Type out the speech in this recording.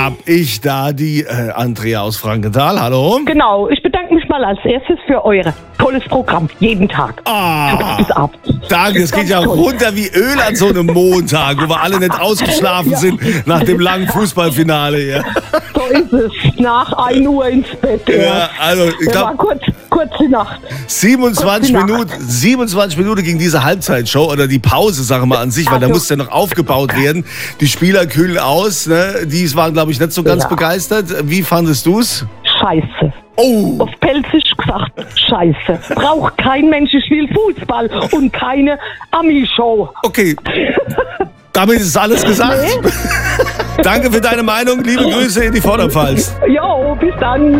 Hab ich da die Andrea aus Frankenthal. Hallo. Genau, ich bedanke mich mal als erstes für euer tolles Programm. Jeden Tag. Bis abends. Danke, es geht ja runter wie Öl an so einem Montag, wo wir alle nicht ausgeschlafen sind nach dem langen Fußballfinale. Ja. So ist es. Nach 1 Uhr ins Bett. Ja, also ich glaube, kurz die Nacht. 27 Minuten ging diese Halbzeitshow oder die Pause, sagen wir mal an sich, weil da musste ja noch aufgebaut werden. Die Spieler kühlen aus, ne? Die waren, glaube ich, nicht so ganz begeistert. Wie fandest du's? Scheiße. Oh. Auf Pelzisch gesagt, scheiße. Braucht kein Mensch, ich will Fußball und keine Ami-Show. Okay. Damit ist alles gesagt. Nee. Danke für deine Meinung. Liebe Grüße in die Vorderpfalz. Jo, bis dann.